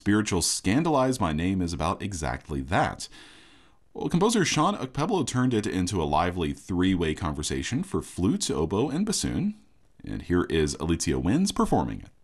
spiritual Scandalize My Name is about exactly that. Well, composer Sean Okpebolo turned it into a lively three-way conversation for flute, oboe, and bassoon. And here is Alicia Wins performing it.